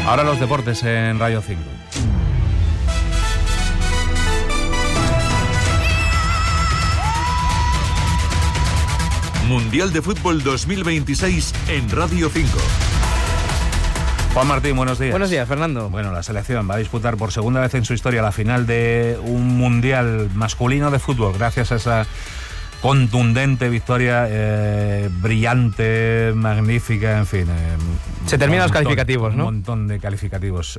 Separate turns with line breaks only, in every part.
Ahora los deportes en Radio 5.
Mundial de Fútbol 2026 en Radio 5.
Juan Martín, buenos días.
Buenos días, Fernando.
Bueno, la selección va a disputar por segunda vez en su historia la final de un Mundial masculino de fútbol, gracias a esa contundente victoria, brillante, magnífica, en fin.
Se terminan los calificativos, ¿no?
Un montón de calificativos.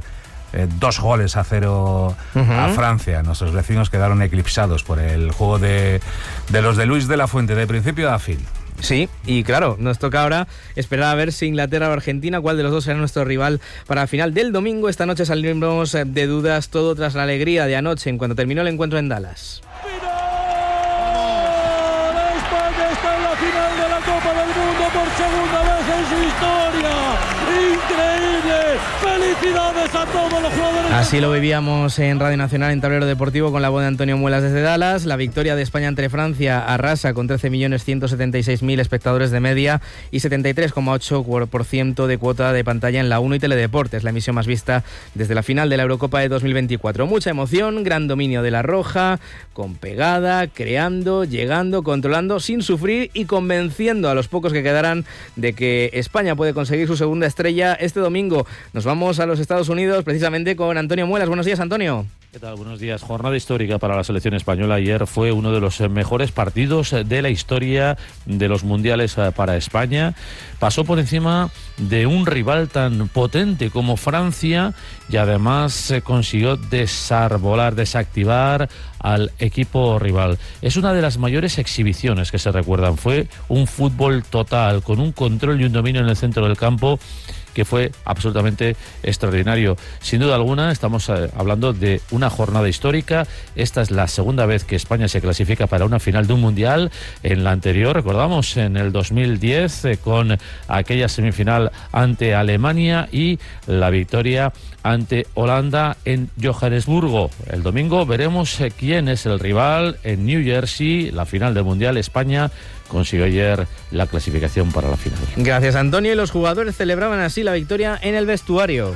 2-0 a Francia. Nuestros vecinos quedaron eclipsados por el juego de los de Luis de la Fuente, de principio a fin.
Sí, y claro, nos toca ahora esperar a ver si Inglaterra o Argentina, cuál de los dos será nuestro rival para la final del domingo. Esta noche salimos de dudas, todo tras la alegría de anoche en cuanto terminó el encuentro en Dallas.
España está en la final de la Copa del Mundo por segunda vez en su historia. ¡Increíble! ¡Felicidades a todos los jugadores!
Así lo vivíamos en Radio Nacional en Tablero Deportivo con la voz de Antonio Muelas desde Dallas. La victoria de España ante Francia arrasa con 13.176.000 espectadores de media y 73,8% de cuota de pantalla en la 1 y Teledeportes, la emisión más vista desde la final de la Eurocopa de 2024. Mucha emoción, gran dominio de la Roja, con pegada, creando, llegando, controlando, sin sufrir y convenciendo a los pocos que quedarán de que España puede conseguir su segunda estrella este domingo. Nos vamos a los Estados Unidos precisamente con Antonio Muelas. Buenos días, Antonio.
¿Qué tal? Buenos días. Jornada histórica para la selección española. Ayer fue uno de los mejores partidos de la historia de los mundiales para España. Pasó por encima de un rival tan potente como Francia y además consiguió desactivar al equipo rival. Es una de las mayores exhibiciones que se recuerdan. Fue un fútbol total, con un control y un dominio en el centro del campo que fue absolutamente extraordinario. Sin duda alguna, estamos hablando de una jornada histórica. Esta es la segunda vez que España se clasifica para una final de un mundial. En la anterior, recordamos, en el 2010, con aquella semifinal ante Alemania y la victoria ante Holanda en Johannesburgo. El domingo veremos quién es el rival en New Jersey, la final del mundial. España consiguió ayer la clasificación para la final.
Gracias, Antonio. Y los jugadores celebraban así la victoria en el vestuario.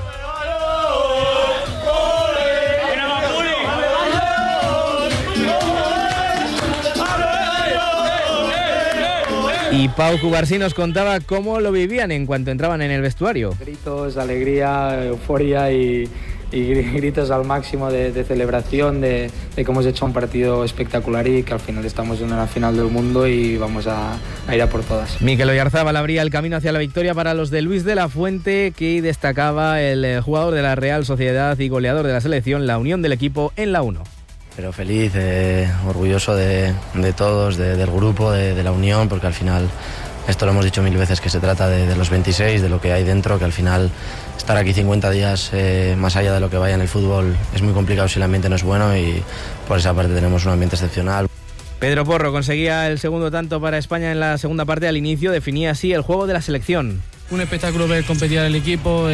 Y Pau Cubarsí nos contaba cómo lo vivían en cuanto entraban en el vestuario.
Gritos, alegría, euforia y gritos al máximo de celebración, de que hemos hecho un partido espectacular y que al final estamos en la final del mundo y vamos a ir a por todas.
Mikel Oyarzábal abría el camino hacia la victoria para los de Luis de la Fuente, que destacaba el jugador de la Real Sociedad y goleador de la selección, la unión del equipo en la 1.
Pero feliz, orgulloso de todos, del grupo, de la unión, porque al final, esto lo hemos dicho mil veces, que se trata de los 26, de lo que hay dentro, que al final estar aquí 50 días más allá de lo que vaya en el fútbol es muy complicado si el ambiente no es bueno, y por esa parte tenemos un ambiente excepcional.
Pedro Porro conseguía el segundo tanto para España en la segunda parte. Al inicio definía así el juego de la selección.
Un espectáculo ver competir al equipo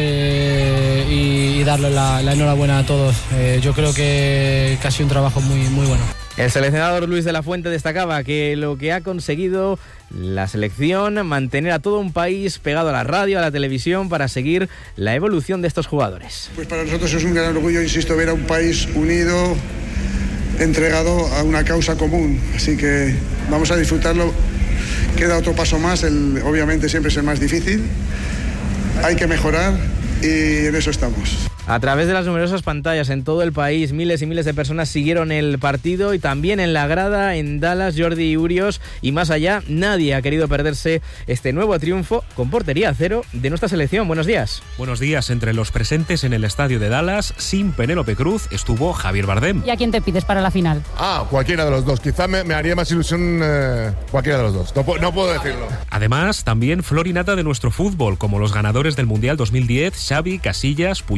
y darle la enhorabuena a todos. Yo creo que ha sido un trabajo muy, muy bueno.
El seleccionador Luis de la Fuente destacaba que lo que ha conseguido la selección, mantener a todo un país pegado a la radio, a la televisión, para seguir la evolución de estos jugadores.
Pues para nosotros es un gran orgullo, insisto, ver a un país unido, entregado a una causa común. Así que vamos a disfrutarlo. Queda otro paso más, obviamente siempre es el más difícil. Hay que mejorar y en eso estamos.
A través de las numerosas pantallas en todo el país, miles y miles de personas siguieron el partido, y también en la grada en Dallas, Jordi Urios, y más allá, nadie ha querido perderse este nuevo triunfo con portería cero de nuestra selección. Buenos días.
Buenos días. Entre los presentes en el estadio de Dallas, sin Penélope Cruz, estuvo Javier Bardem.
¿Y a quién te pides para la final?
Cualquiera de los dos. Quizá me haría más ilusión cualquiera de los dos. No puedo decirlo.
Además, también flor y nata de nuestro fútbol, como los ganadores del Mundial 2010, Xavi, Casillas, Puyol y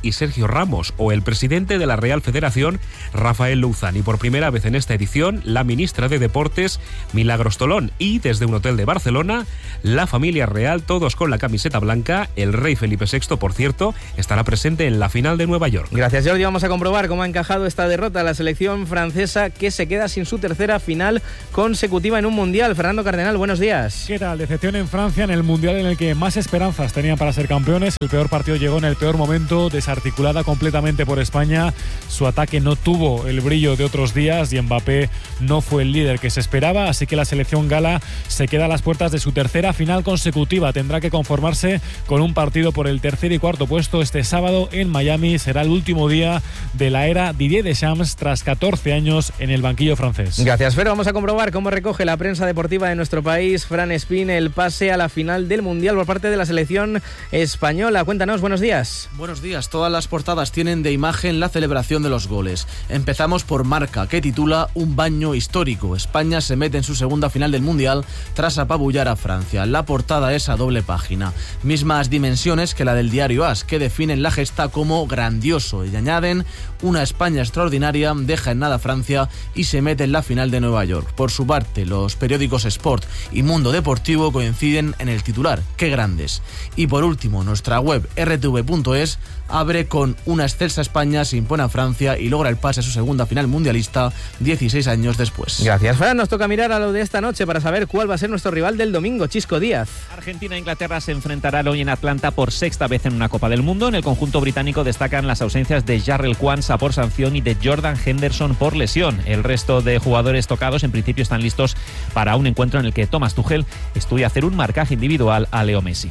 y Sergio Ramos, o el presidente de la Real Federación, Rafael Louzán. Y por primera vez en esta edición, la ministra de Deportes, Milagros Tolón. Y desde un hotel de Barcelona, la familia real, todos con la camiseta blanca. El rey Felipe VI, por cierto, estará presente en la final de Nueva York.
Gracias, Jordi. Vamos a comprobar cómo ha encajado esta derrota a la selección francesa, que se queda sin su tercera final consecutiva en un mundial. Fernando Cardenal, buenos días.
¿Qué tal? Decepción en Francia en el mundial en el que más esperanzas tenían para ser campeones. El peor partido llegó en el peor momento, desarticulada completamente por España. Su ataque no tuvo el brillo de otros días y Mbappé no fue el líder que se esperaba, así que la selección gala se queda a las puertas de su tercera final consecutiva. Tendrá que conformarse con un partido por el tercer y cuarto puesto este sábado en Miami. Será el último día de la era Didier Deschamps tras 14 años en el banquillo francés.
Gracias, Fer. Vamos a comprobar cómo recoge la prensa deportiva de nuestro país, Fran Espín, el pase a la final del mundial por parte de la selección española. Cuéntanos, buenos días.
Buenos días. Todas las portadas tienen de imagen la celebración de los goles. Empezamos por Marca, que titula Un baño histórico. España se mete en su segunda final del mundial tras apabullar a Francia. La portada es a doble página. Mismas dimensiones que la del diario AS, que definen la gesta como grandioso y añaden: una España extraordinaria deja en nada a Francia y se mete en la final de Nueva York. Por su parte, los periódicos Sport y Mundo Deportivo coinciden en el titular: ¡qué grandes! Y por último, nuestra web rtv.es abre con: una excelsa España se impone a Francia y logra el pase a su segunda final mundialista 16 años después.
Gracias, Fran. Nos toca mirar a lo de esta noche para saber cuál va a ser nuestro rival del domingo. Chisco Díaz.
Argentina e Inglaterra se enfrentarán hoy en Atlanta por sexta vez en una Copa del Mundo. En el conjunto británico destacan las ausencias de Jarrell Quansah por sanción y de Jordan Henderson por lesión. El resto de jugadores tocados en principio están listos para un encuentro en el que Thomas Tuchel estudia hacer un marcaje individual a Leo Messi.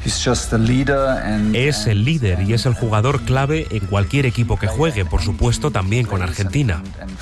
Es el líder y es el jugador clave en cualquier equipo que juegue, por supuesto también con Argentina.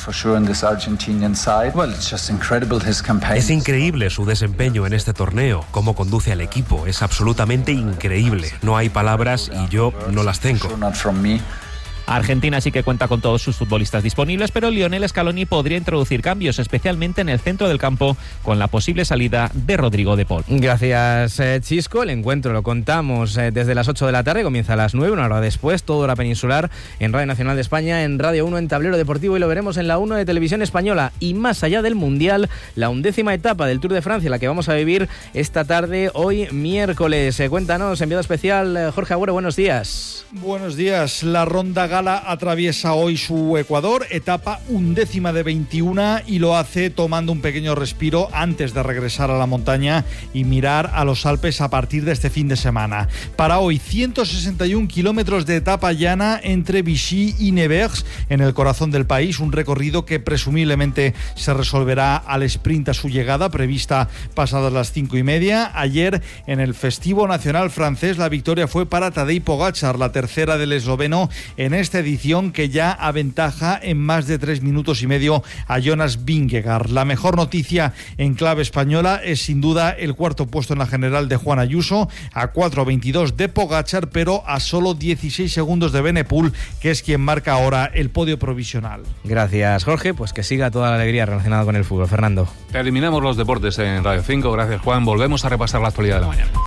Es increíble su desempeño en este torneo, cómo conduce al equipo, es absolutamente increíble. No hay palabras y yo no las tengo.
Argentina sí que cuenta con todos sus futbolistas disponibles, pero Lionel Scaloni podría introducir cambios, especialmente en el centro del campo, con la posible salida de Rodrigo de Paul.
Gracias, Chisco. El encuentro lo contamos desde las 8 de la tarde, comienza a las 9, una hora después, todo hora peninsular, en Radio Nacional de España, en Radio 1, en Tablero Deportivo, y lo veremos en la 1 de Televisión Española. Y más allá del Mundial, la 11ª etapa del Tour de Francia, la que vamos a vivir esta tarde, hoy miércoles. Cuéntanos, enviado especial, Jorge Agüero, buenos días.
Buenos días. La Ronda Gala atraviesa hoy su Ecuador, etapa 11ª de 21, y lo hace tomando un pequeño respiro antes de regresar a la montaña y mirar a los Alpes a partir de este fin de semana. Para hoy, 161 kilómetros de etapa llana entre Vichy y Nevers, en el corazón del país, un recorrido que presumiblemente se resolverá al sprint a su llegada, prevista pasadas las 5:30. Ayer, en el Festivo Nacional francés, la victoria fue para Tadej Pogačar, la tercera del esloveno en esta edición, que ya aventaja en más de 3 minutos y medio a Jonas Vingegaard. La mejor noticia en clave española es sin duda el cuarto puesto en la general de Juan Ayuso, a 4:22 de Pogačar, pero a solo 16 segundos de Benepul, que es quien marca ahora el podio provisional.
Gracias, Jorge. Pues que siga toda la alegría relacionada con el fútbol. Fernando.
Terminamos los deportes en Radio 5. Gracias, Juan. Volvemos a repasar la actualidad de la mañana.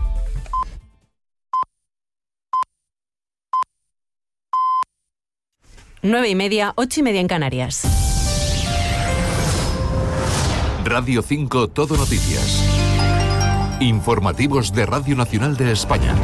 9:30, 8:30 en Canarias.
Radio 5 Todo Noticias. Informativos de Radio Nacional de España.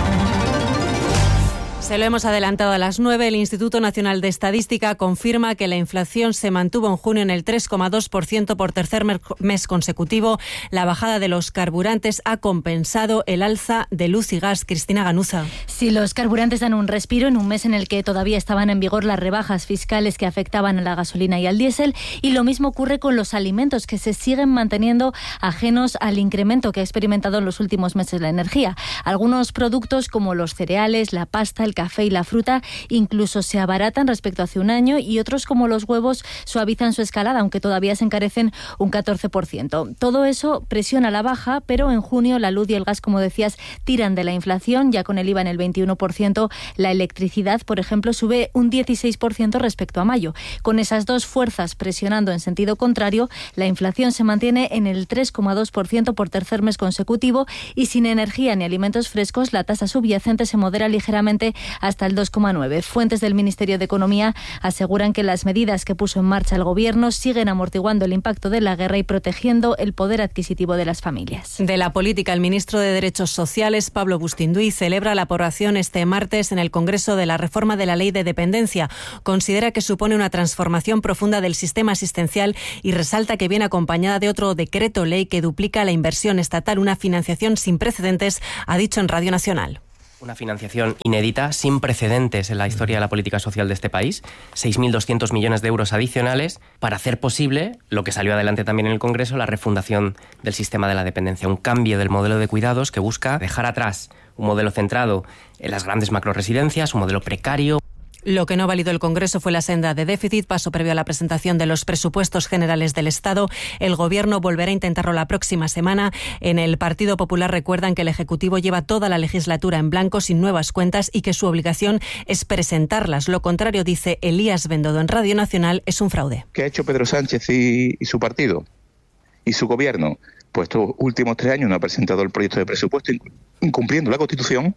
Se lo hemos adelantado a las 9. El Instituto Nacional de Estadística confirma que la inflación se mantuvo en junio en el 3,2% por tercer mes consecutivo. La bajada de los carburantes ha compensado el alza de luz y gas. Cristina Ganuza.
Sí, los carburantes dan un respiro en un mes en el que todavía estaban en vigor las rebajas fiscales que afectaban a la gasolina y al diésel, y lo mismo ocurre con los alimentos, que se siguen manteniendo ajenos al incremento que ha experimentado en los últimos meses la energía. Algunos productos como los cereales, la pasta, el café y la fruta incluso se abaratan respecto a hace un año, y otros como los huevos suavizan su escalada, aunque todavía se encarecen un 14%. Todo eso presiona la baja, pero en junio la luz y el gas, como decías, tiran de la inflación, ya con el IVA en el 21%. La electricidad, por ejemplo, sube un 16% respecto a mayo. Con esas dos fuerzas presionando en sentido contrario, la inflación se mantiene en el 3,2% por tercer mes consecutivo, y sin energía ni alimentos frescos, la tasa subyacente se modera ligeramente hasta el 2,9%. Fuentes del Ministerio de Economía aseguran que las medidas que puso en marcha el Gobierno siguen amortiguando el impacto de la guerra y protegiendo el poder adquisitivo de las familias.
De la política, el ministro de Derechos Sociales, Pablo Bustinduy, celebra la aprobación este martes en el Congreso de la reforma de la Ley de Dependencia. Considera que supone una transformación profunda del sistema asistencial y resalta que viene acompañada de otro decreto ley que duplica la inversión estatal, una financiación sin precedentes, ha dicho en Radio Nacional.
Una financiación inédita, sin precedentes en la historia de la política social de este país, 6.200 millones de euros adicionales para hacer posible lo que salió adelante también en el Congreso, la refundación del sistema de la dependencia, un cambio del modelo de cuidados que busca dejar atrás un modelo centrado en las grandes macroresidencias, un modelo precario.
Lo que no validó el Congreso fue la senda de déficit, paso previo a la presentación de los presupuestos generales del Estado. El Gobierno volverá a intentarlo la próxima semana. En el Partido Popular recuerdan que el Ejecutivo lleva toda la legislatura en blanco sin nuevas cuentas y que su obligación es presentarlas. Lo contrario, dice Elías Bendodo en Radio Nacional, es un fraude.
¿Qué ha hecho Pedro Sánchez y su partido y su Gobierno? Pues estos últimos 3 años no ha presentado el proyecto de presupuesto incumpliendo la Constitución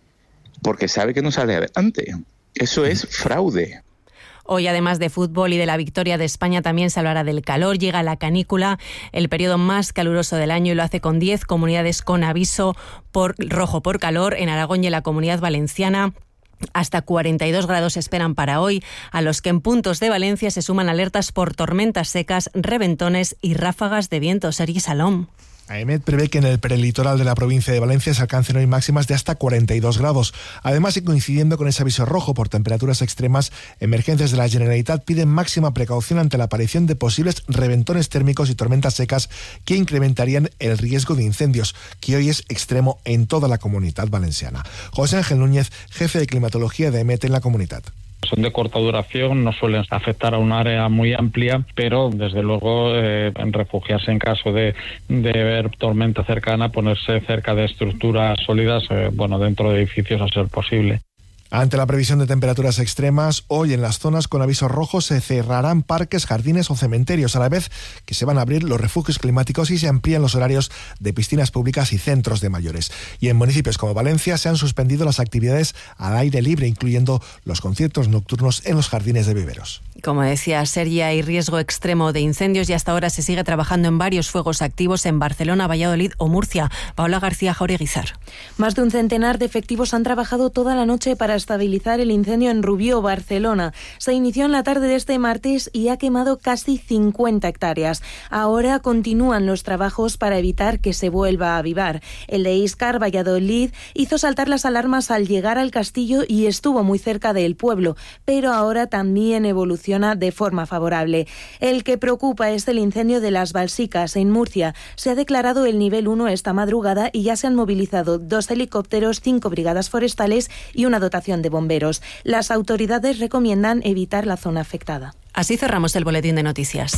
porque sabe que no sale adelante. Eso es fraude.
Hoy, además de fútbol y de la victoria de España, también se hablará del calor. Llega la canícula, el periodo más caluroso del año, y lo hace con 10 comunidades con aviso rojo por calor. En Aragón y en la Comunidad Valenciana, hasta 42 grados se esperan para hoy, a los que en puntos de Valencia se suman alertas por tormentas secas, reventones y ráfagas de viento. Sergi Salom.
AEMET prevé que en el prelitoral de la provincia de Valencia se alcancen hoy máximas de hasta 42 grados. Además, y coincidiendo con ese aviso rojo por temperaturas extremas, Emergencias de la Generalitat piden máxima precaución ante la aparición de posibles reventones térmicos y tormentas secas que incrementarían el riesgo de incendios, que hoy es extremo en toda la Comunidad Valenciana. José Ángel Núñez, jefe de climatología de AEMET en la comunidad.
Son de corta duración, no suelen afectar a un área muy amplia, pero desde luego en refugiarse en caso de ver tormenta cercana, ponerse cerca de estructuras sólidas, dentro de edificios a ser posible.
Ante la previsión de temperaturas extremas, hoy en las zonas con avisos rojos se cerrarán parques, jardines o cementerios, a la vez que se van a abrir los refugios climáticos y se amplían los horarios de piscinas públicas y centros de mayores. Y en municipios como Valencia se han suspendido las actividades al aire libre, incluyendo los conciertos nocturnos en los jardines de viveros.
Como decía Sergi, hay riesgo extremo de incendios y hasta ahora se sigue trabajando en varios fuegos activos en Barcelona, Valladolid o Murcia. Paola García Jaureguizar.
Más de un centenar de efectivos han trabajado toda la noche para estabilizar el incendio en Rubió, Barcelona. Se inició en la tarde de este martes y ha quemado casi 50 hectáreas. Ahora continúan los trabajos para evitar que se vuelva a avivar. El de Íscar, Valladolid, hizo saltar las alarmas al llegar al castillo y estuvo muy cerca del pueblo, pero ahora también evoluciona de forma favorable. El que preocupa es el incendio de Las Balsicas, en Murcia. Se ha declarado el nivel 1 esta madrugada y ya se han movilizado 2 helicópteros, 5 brigadas forestales y una dotación de bomberos. Las autoridades recomiendan evitar la zona afectada.
Así cerramos el boletín de noticias.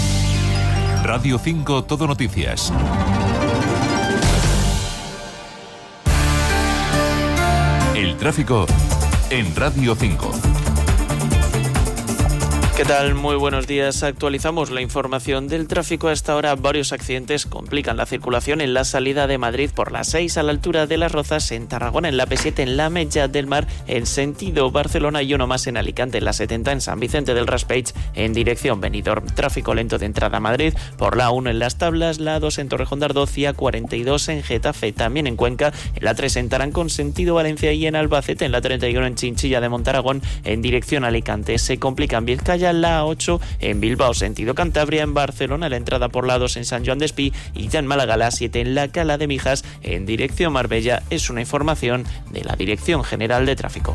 Radio 5 Todo Noticias. El tráfico en Radio 5.
¿Qué tal? Muy buenos días. Actualizamos la información del tráfico. A esta hora varios accidentes complican la circulación en la salida de Madrid por la 6 a la altura de Las Rozas, en Tarragona en la P7 en la Metlla del Mar en sentido Barcelona y uno más en Alicante en la 70 en San Vicente del Raspeig en dirección Benidorm. Tráfico lento de entrada a Madrid por la 1 en Las Tablas, la 2 en Torrejón de Ardoz y A42 en Getafe. También en Cuenca, en la 3 en Tarancón sentido Valencia y en Albacete en la 31 en Chinchilla de Montaragón en dirección Alicante. Se complica en Vizcaya la 8 en Bilbao sentido Cantabria, en Barcelona la entrada por la 2 en San Joan d'Espí y ya en Málaga la 7 en la Cala de Mijas en dirección Marbella. Es una información de la Dirección General de Tráfico.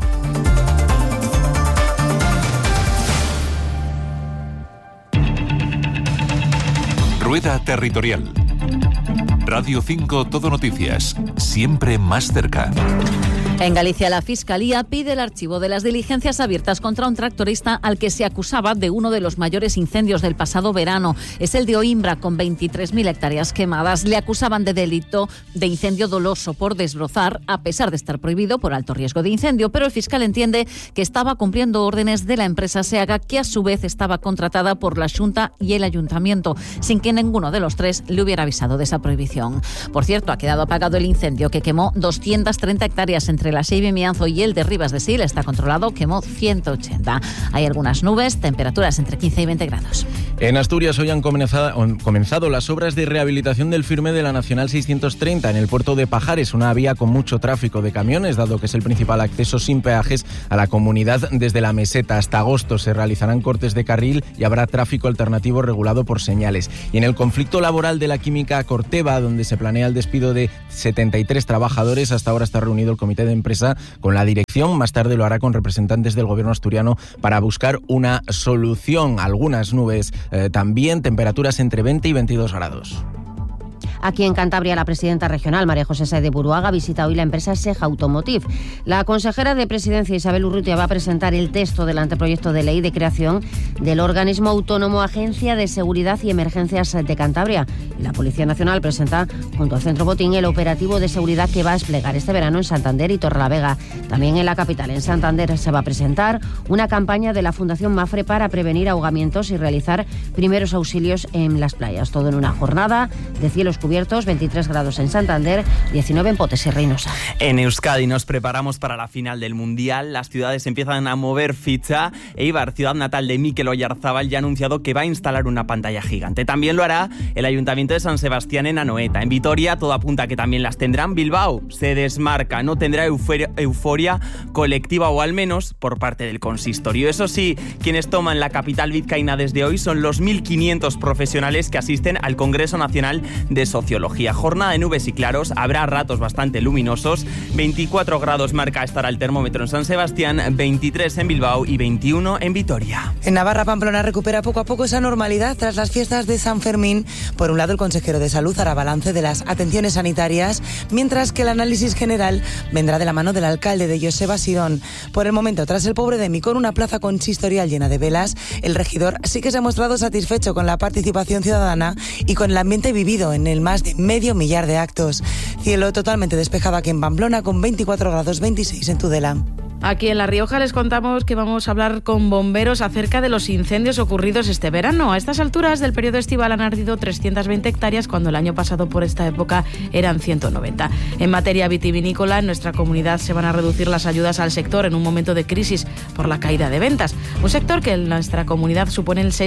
Rueda Territorial. Radio 5 Todo Noticias. Siempre más cerca.
En Galicia, la Fiscalía pide el archivo de las diligencias abiertas contra un tractorista al que se acusaba de uno de los mayores incendios del pasado verano. Es el de Oimbra, con 23.000 hectáreas quemadas. Le acusaban de delito de incendio doloso por desbrozar, a pesar de estar prohibido por alto riesgo de incendio. Pero el fiscal entiende que estaba cumpliendo órdenes de la empresa SEAGA, que a su vez estaba contratada por la Xunta y el Ayuntamiento, sin que ninguno de los tres le hubiera avisado de esa prohibición. Por cierto, ha quedado apagado el incendio que quemó 230 hectáreas entre entre la Seibe Mianzo y el de Ribas de Sil está controlado, quemó 180. Hay algunas nubes, temperaturas entre 15 y 20 grados.
En Asturias hoy han comenzado las obras de rehabilitación del firme de la Nacional 630 en el puerto de Pajares, una vía con mucho tráfico de camiones, dado que es el principal acceso sin peajes a la comunidad desde la meseta. Hasta agosto se realizarán cortes de carril y habrá tráfico alternativo regulado por señales. Y en el conflicto laboral de la química Corteva, donde se planea el despido de 73 trabajadores, hasta ahora está reunido el comité de empresa con la dirección. Más tarde lo hará con representantes del gobierno asturiano para buscar una solución. Algunas nubes también, temperaturas entre 20 y 22 grados.
Aquí en Cantabria, la presidenta regional, María José Sáez de Buruaga, visita hoy la empresa Seja Automotive. La consejera de Presidencia, Isabel Urrutia, va a presentar el texto del anteproyecto de ley de creación del organismo autónomo Agencia de Seguridad y Emergencias de Cantabria. Y la Policía Nacional presenta, junto al Centro Botín, el operativo de seguridad que va a desplegar este verano en Santander y Torrelavega. También en la capital, en Santander, se va a presentar una campaña de la Fundación Mafre para prevenir ahogamientos y realizar primeros auxilios en las playas. Todo en una jornada de cielos cubiertos, 23 grados en Santander, 19 en Potes y Reynosa.
En Euskadi nos preparamos para la final del Mundial. Las ciudades empiezan a mover ficha. Eibar, ciudad natal de Mikel Oyarzábal, ya ha anunciado que va a instalar una pantalla gigante. También lo hará el Ayuntamiento de San Sebastián en Anoeta. En Vitoria, todo apunta a que también las tendrán. Bilbao se desmarca, no tendrá euforia colectiva, o al menos por parte del consistorio. Eso sí, quienes toman la capital vizcaína desde hoy son los 1.500 profesionales que asisten al Congreso Nacional de Sociología. Jornada de nubes y claros, habrá ratos bastante luminosos. 24 grados marca estará el termómetro en San Sebastián, 23 en Bilbao y 21 en Vitoria.
En Navarra, Pamplona recupera poco a poco esa normalidad tras las fiestas de San Fermín. Por un lado, el consejero de Salud hará balance de las atenciones sanitarias, mientras que el análisis general vendrá de la mano del alcalde de Joseba Sidón. Por el momento, tras el Pobre de Mi, con una plaza consistorial llena de velas, el regidor sí que se ha mostrado satisfecho con la participación ciudadana y con el ambiente vivido en el más de medio millar de actos. Cielo totalmente despejado aquí en Pamplona, con 24 grados 26 en Tudela.
Aquí en La Rioja les contamos que vamos a hablar con bomberos acerca de los incendios ocurridos este verano. A estas alturas del periodo estival han ardido 320 hectáreas cuando el año pasado por esta época eran 190. En materia vitivinícola, en nuestra comunidad se van a reducir las ayudas al sector en un momento de crisis por la caída de ventas. Un sector que en nuestra comunidad supone el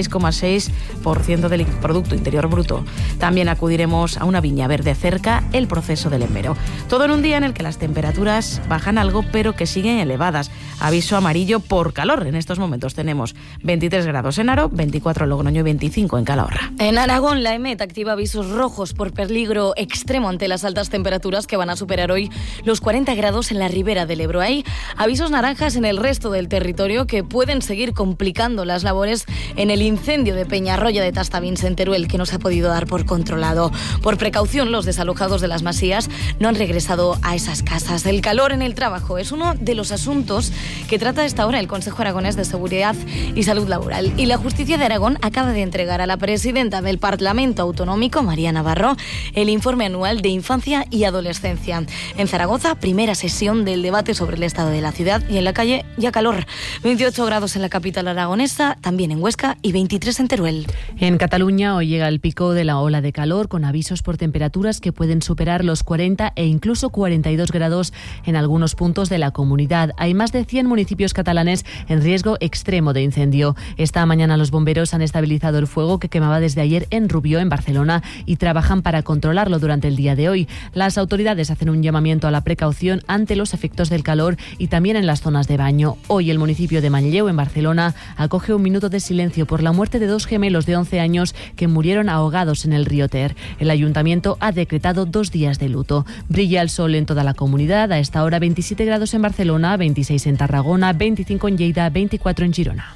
6,6% del Producto Interior Bruto. También acudiremos a una viña verde cerca el proceso del embero. Todo en un día en el que las temperaturas bajan algo, pero que siguen elevadas. Aviso amarillo por calor. En estos momentos tenemos 23 grados en Haro, 24 en Logroño y 25 en Calahorra.
En Aragón, la EMET activa avisos rojos por peligro extremo ante las altas temperaturas que van a superar hoy los 40 grados en la ribera del Ebro. Hay avisos naranjas en el resto del territorio que pueden seguir complicando las labores en el incendio de Peñarroya de Tastavins en Teruel, que no se ha podido dar por controlado. Por precaución, los desalojados de las masías no han regresado a esas casas. El calor en el trabajo es uno de los asuntos que trata esta hora el Consejo Aragonés de Seguridad y Salud Laboral. Y la Justicia de Aragón acaba de entregar a la presidenta del Parlamento Autonómico, María Navarro, el informe anual de infancia y adolescencia. En Zaragoza, primera sesión del debate sobre el estado de la ciudad, y en la calle ya calor. 28 grados en la capital aragonesa, también en Huesca, y 23 en Teruel.
En Cataluña hoy llega el pico de la ola de calor, con avisos por temperaturas que pueden superar los 40 e incluso 42 grados en algunos puntos de la comunidad. Hay más de 100 municipios catalanes en riesgo extremo de incendio. Esta mañana los bomberos han estabilizado el fuego que quemaba desde ayer en Rubió, en Barcelona, y trabajan para controlarlo durante el día de hoy. Las autoridades hacen un llamamiento a la precaución ante los efectos del calor y también en las zonas de baño. Hoy el municipio de Manlleu, en Barcelona, acoge un minuto de silencio por la muerte de 2 gemelos de 11 años que murieron ahogados en el río Ter. El ayuntamiento ha decretado 2 días de luto. Brilla el sol en toda la comunidad. A esta hora 27 grados en Barcelona, 26 en Tarragona, 25 en Lleida, 24 en Girona.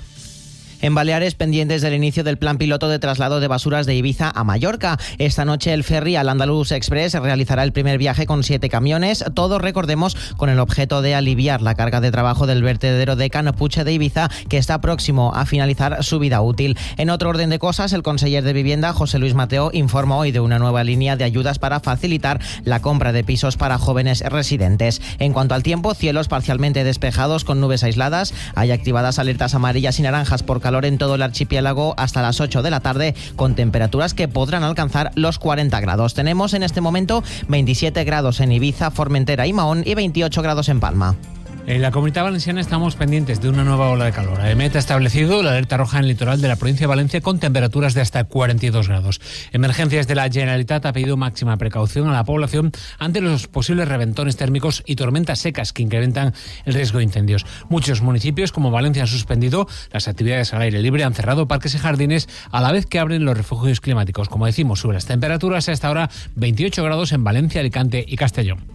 En Baleares, pendientes del inicio del plan piloto de traslado de basuras de Ibiza a Mallorca. Esta noche el ferry al Andalus Express realizará el primer viaje con 7 camiones, todos, recordemos, con el objeto de aliviar la carga de trabajo del vertedero de Canopuche de Ibiza, que está próximo a finalizar su vida útil. En otro orden de cosas, el conseller de Vivienda, José Luis Mateo, informó hoy de una nueva línea de ayudas para facilitar la compra de pisos para jóvenes residentes. En cuanto al tiempo, cielos parcialmente despejados con nubes aisladas. Hay activadas alertas amarillas y naranjas por calor calor en todo el archipiélago hasta las 8 de la tarde, con temperaturas que podrán alcanzar los 40 grados. Tenemos en este momento 27 grados en Ibiza, Formentera y Mahón y 28 grados en Palma.
En la Comunidad Valenciana estamos pendientes de una nueva ola de calor. AEMET ha establecido la alerta roja en el litoral de la provincia de Valencia con temperaturas de hasta 42 grados. Emergencias de la Generalitat ha pedido máxima precaución a la población ante los posibles reventones térmicos y tormentas secas que incrementan el riesgo de incendios. Muchos municipios, como Valencia, han suspendido las actividades al aire libre, han cerrado parques y jardines a la vez que abren los refugios climáticos. Como decimos, sobre las temperaturas, hasta ahora 28 grados en Valencia, Alicante y Castellón.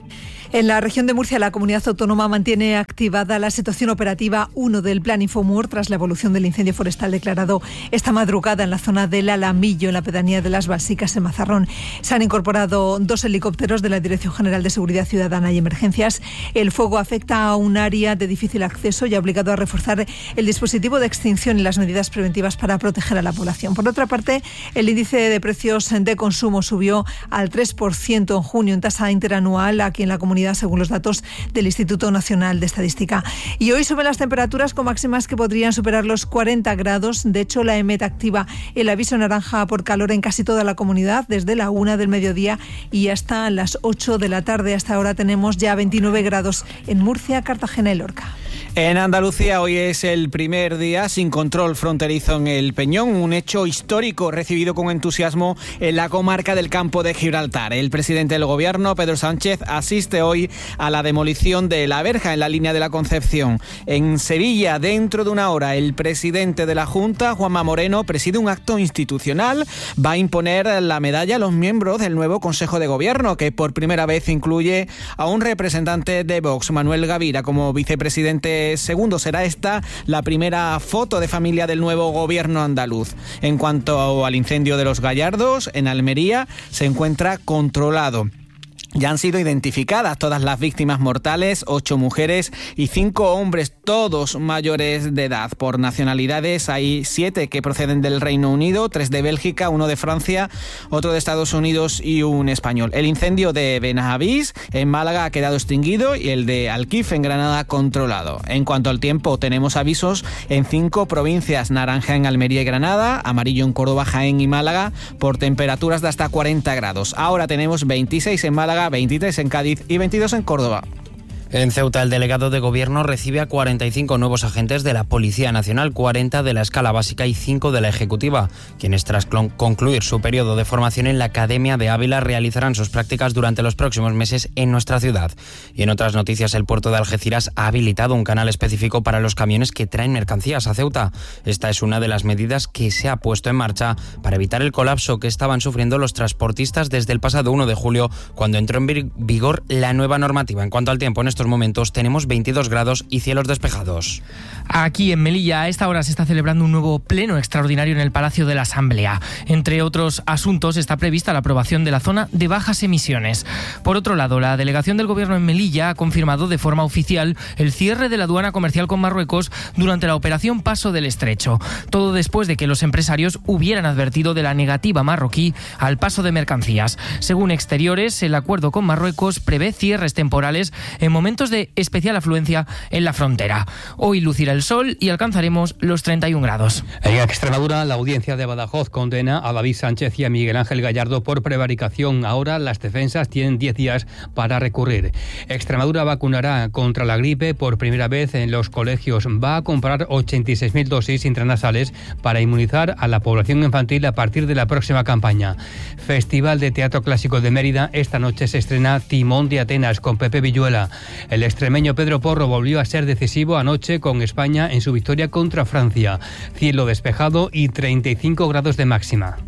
En la región de Murcia, la comunidad autónoma mantiene activada la situación operativa 1 del Plan Infomur tras la evolución del incendio forestal declarado esta madrugada en la zona del Alamillo, en la pedanía de Las Balsicas, en Mazarrón. Se han incorporado 2 helicópteros de la Dirección General de Seguridad Ciudadana y Emergencias. El fuego afecta a un área de difícil acceso y ha obligado a reforzar el dispositivo de extinción y las medidas preventivas para proteger a la población. Por otra parte, el índice de precios de consumo subió al 3% en junio en tasa interanual aquí en la comunidad, según los datos del Instituto Nacional de Estadística. Y hoy suben las temperaturas con máximas que podrían superar los 40 grados. De hecho, la AEMET activa el aviso naranja por calor en casi toda la comunidad desde la 1 del mediodía y hasta las 8 de la tarde. Hasta ahora tenemos ya 29 grados en Murcia, Cartagena y Lorca.
En Andalucía hoy es el primer día sin control fronterizo en el Peñón, un hecho histórico recibido con entusiasmo en la comarca del Campo de Gibraltar. El presidente del Gobierno, Pedro Sánchez, asiste hoy a la demolición de la verja en la línea de la Concepción. En Sevilla, dentro de una hora, el presidente de la Junta, Juanma Moreno, preside un acto institucional. Va a imponer la medalla a los miembros del nuevo Consejo de Gobierno, que por primera vez incluye a un representante de Vox, Manuel Gavira, como vicepresidente segundo. Será esta la primera foto de familia del nuevo gobierno andaluz. En cuanto al incendio de Los Gallardos, en Almería, se encuentra controlado. Ya han sido identificadas todas las víctimas mortales, 8 mujeres y 5 hombres, todos mayores de edad. Por nacionalidades hay 7 que proceden del Reino Unido, 3 de Bélgica, 1 de Francia, otro de Estados Unidos y un español. El incendio de Benavís en Málaga ha quedado extinguido y el de Alquife en Granada controlado. En cuanto al tiempo, tenemos avisos en 5 provincias: naranja en Almería y Granada, amarillo en Córdoba, Jaén y Málaga, por temperaturas de hasta 40 grados. Ahora tenemos 26 en Málaga, 23 en Cádiz y 22 en Córdoba.
En Ceuta, el delegado de Gobierno recibe a 45 nuevos agentes de la Policía Nacional, 40 de la escala básica y 5 de la ejecutiva, quienes tras concluir su periodo de formación en la Academia de Ávila realizarán sus prácticas durante los próximos meses en nuestra ciudad. Y en otras noticias, el puerto de Algeciras ha habilitado un canal específico para los camiones que traen mercancías a Ceuta. Esta es una de las medidas que se ha puesto en marcha para evitar el colapso que estaban sufriendo los transportistas desde el pasado 1 de julio, cuando entró en vigor la nueva normativa. En cuanto al tiempo, en estos momentos tenemos 22 grados y cielos despejados.
Aquí en Melilla, a esta hora se está celebrando un nuevo pleno extraordinario en el Palacio de la Asamblea. Entre otros asuntos, está prevista la aprobación de la zona de bajas emisiones. Por otro lado, la delegación del Gobierno en Melilla ha confirmado de forma oficial el cierre de la aduana comercial con Marruecos durante la operación Paso del Estrecho. Todo después de que los empresarios hubieran advertido de la negativa marroquí al paso de mercancías. Según Exteriores, el acuerdo con Marruecos prevé cierres temporales en momentos de especial afluencia en la frontera. Hoy lucirá el sol y alcanzaremos los 31 grados.
En Extremadura, la audiencia de Badajoz condena a David Sánchez y a Miguel Ángel Gallardo por prevaricación. Ahora las defensas tienen 10 días para recurrir. Extremadura vacunará contra la gripe por primera vez en los colegios. Va a comprar 86.000 dosis intranasales para inmunizar a la población infantil a partir de la próxima campaña. Festival de Teatro Clásico de Mérida. Esta noche se estrena Timón de Atenas con Pepe Villuela. El extremeño Pedro Porro volvió a ser decisivo anoche con España en su victoria contra Francia. Cielo despejado y 35 grados de máxima.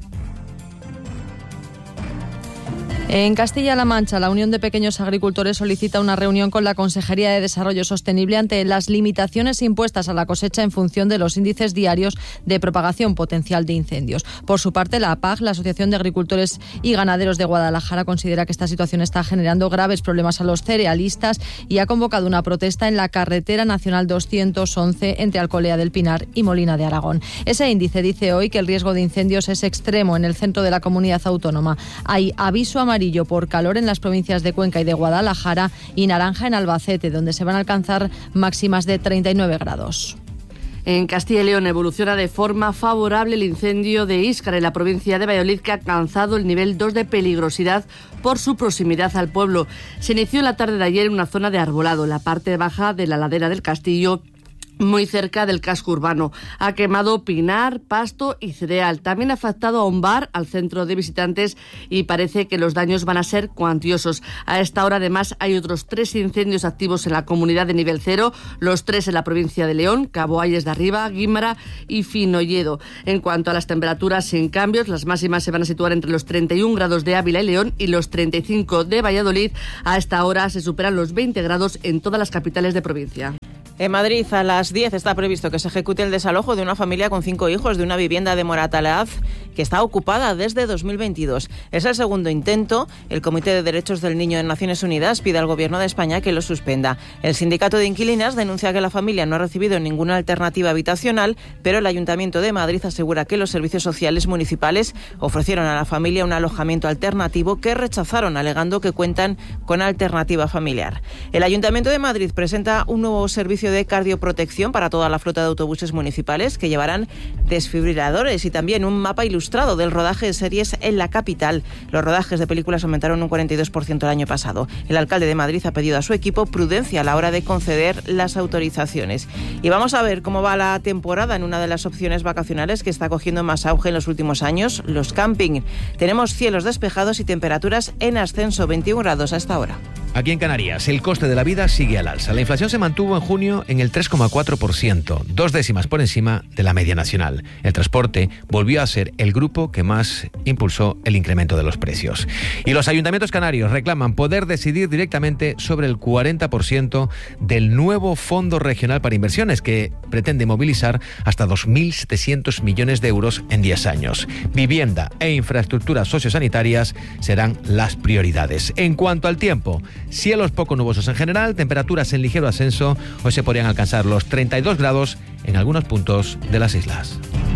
En Castilla-La Mancha, la Unión de Pequeños Agricultores solicita una reunión con la Consejería de Desarrollo Sostenible ante las limitaciones impuestas a la cosecha en función de los índices diarios de propagación potencial de incendios. Por su parte, la APAG, la Asociación de Agricultores y Ganaderos de Guadalajara, considera que esta situación está generando graves problemas a los cerealistas y ha convocado una protesta en la carretera nacional 211 entre Alcolea del Pinar y Molina de Aragón. Ese índice dice hoy que el riesgo de incendios es extremo en el centro de la comunidad autónoma. Hay aviso amarillo por calor en las provincias de Cuenca y de Guadalajara y naranja en Albacete, donde se van a alcanzar máximas de 39 grados.
En Castilla y León evoluciona de forma favorable el incendio de Íscar en la provincia de Valladolid, que ha alcanzado el nivel 2 de peligrosidad por su proximidad al pueblo. Se inició en la tarde de ayer en una zona de arbolado, en la parte baja de la ladera del castillo, muy cerca del casco urbano. Ha quemado pinar, pasto y cereal. También ha afectado a un bar, al centro de visitantes, y parece que los daños van a ser cuantiosos. A esta hora, además, hay otros 3 incendios activos en la comunidad de nivel 0, los 3 en la provincia de León, Cabo Ayes de Arriba, Guímara y Finolledo. En cuanto a las temperaturas, sin cambios, las máximas se van a situar entre los 31 grados de Ávila y León y los 35 de Valladolid. A esta hora se superan los 20 grados en todas las capitales de provincia.
En Madrid, a las 10 está previsto que se ejecute el desalojo de una familia con 5 hijos de una vivienda de Moratalaz que está ocupada desde 2022. Es el segundo intento. El Comité de Derechos del Niño de Naciones Unidas pide al Gobierno de España que lo suspenda. El sindicato de inquilinas denuncia que la familia no ha recibido ninguna alternativa habitacional, pero el Ayuntamiento de Madrid asegura que los servicios sociales municipales ofrecieron a la familia un alojamiento alternativo que rechazaron, alegando que cuentan con alternativa familiar. El Ayuntamiento de Madrid presenta un nuevo servicio de cardioprotección para toda la flota de autobuses municipales que llevarán desfibriladores y también un mapa ilustrado del rodaje de series en la capital. Los rodajes de películas aumentaron un 42% el año pasado. El alcalde de Madrid ha pedido a su equipo prudencia a la hora de conceder las autorizaciones. Y vamos a ver cómo va la temporada en una de las opciones vacacionales que está cogiendo más auge en los últimos años, los camping. Tenemos cielos despejados y temperaturas en ascenso, 21 grados a esta hora.
Aquí en Canarias, el coste de la vida sigue al alza. La inflación se mantuvo en junio en el 3,4%, 2 décimas por encima de la media nacional. El transporte volvió a ser el grupo que más impulsó el incremento de los precios. Y los ayuntamientos canarios reclaman poder decidir directamente sobre el 40% del nuevo Fondo Regional para Inversiones, que pretende movilizar hasta 2.700 millones de euros en 10 años. Vivienda e infraestructuras sociosanitarias serán las prioridades. En cuanto al tiempo, cielos poco nubosos en general, temperaturas en ligero ascenso. Hoy se podrían alcanzar los 32 grados en algunos puntos de las islas.